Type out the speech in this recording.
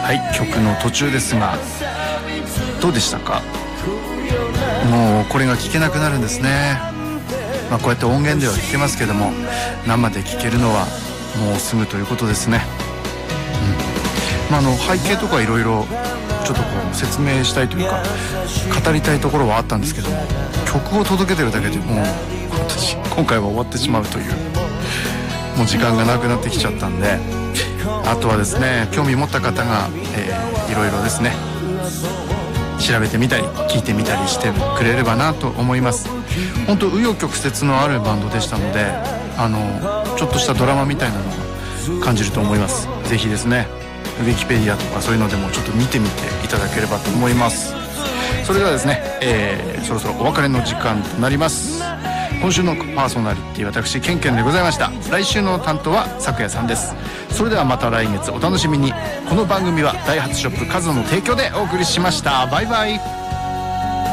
はい、曲の途中ですがどうでしたか？もうこれが聴けなくなるんですね。こうやって音源では聴けますけども、生で聴けるのはもうすぐということですね。背景とかいろいろちょっと説明したいというか語りたいところはあったんですけども、曲を届けてるだけでもう私今回は終わってしまうという、もう時間がなくなってきちゃったんで、あとはですね、興味持った方が、いろいろですね調べてみたり聞いてみたりしてくれればなと思います。本当紆余曲折のあるバンドでしたので、ちょっとしたドラマみたいなのを感じると思います。ぜひですねウィキペディアとかそういうのでもちょっと見てみていただければと思います。それではですね、そろそろお別れの時間となります。今週のパーソナリティ私ケンケンでございました。来週の担当は咲夜さんです。それではまた来月お楽しみに。この番組はダイハツショップカズノの提供でお送りしました。バイバイ。